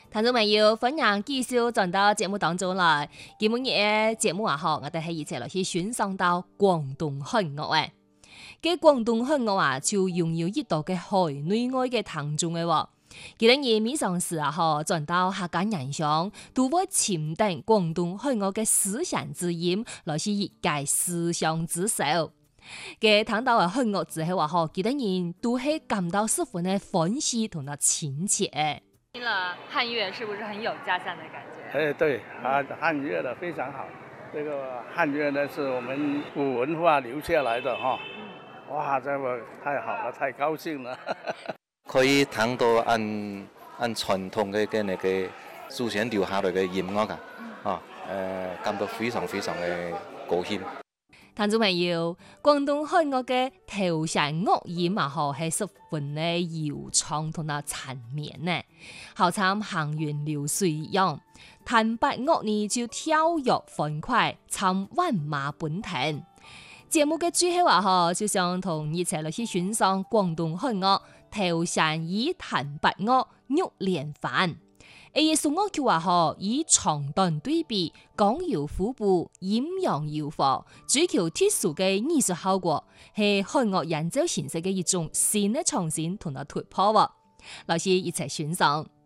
聽眾朋友，歡迎繼續轉到節目當中來。今日嘅節目我哋係一齊來去欣賞到廣東漢樂嘅。嘅廣東漢樂就擁有一道嘅海內外嘅聽眾嘅喎。佢哋以每上時轉到客家人上，都會潛定廣東漢樂嘅思想之音，來是一介思想之首。嘅聽到漢樂之後佢哋人都係感到十分嘅歡喜同埋親切。 聽了漢樂是不是很有家鄉的感覺？ 對，漢樂的非常好。這個漢樂呢，是我們古文化留下來的哈。哇，這個太好了，太高興了。 可以聽到按傳統嘅那個祖先留下來嘅音樂感到非常非常嘅高興。 聽眾朋友，廣東漢樂嘅頭聲樂音係十分嘅悠長同埋纏綿呢，好似行雲流水一樣。彈拔樂呢就跳躍歡快，像萬馬奔騰。節目嘅最後就想同一齊嚟去欣賞廣東漢樂頭聲以彈拔樂玉連環。一首樂曲以長短對比，剛柔互補，陰陽柔和，追求特殊嘅藝術效果，係漢樂演奏形式嘅一種新嘅創新同埋突破。老師一齊欣賞。